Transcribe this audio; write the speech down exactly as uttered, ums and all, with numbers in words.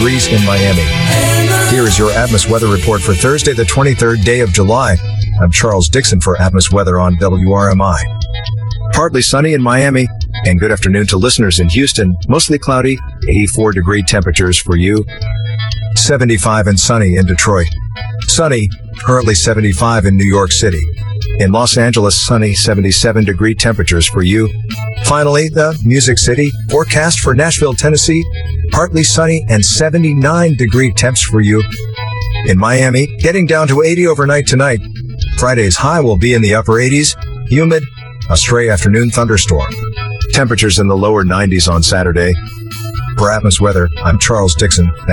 degrees in Miami. Here is your Atmos weather report for Thursday, the twenty-third day of July. I'm Charles Dixon for Atmos Weather on W R M I. Partly sunny in Miami, and good afternoon to listeners in Houston. Mostly cloudy, eighty-four degree temperatures for you. seventy-five and sunny in Detroit. Sunny, currently seventy-five in New York City. In Los Angeles, sunny, seventy-seven degree temperatures for you. Finally, the Music City, forecast for Nashville, Tennessee, partly sunny and seventy-nine degree temps for you. In Miami, getting down to eighty overnight tonight. Friday's high will be in the upper eighties, humid, a stray afternoon thunderstorm. Temperatures in the lower nineties on Saturday. For Atmos Weather, I'm Charles Dixon. Thank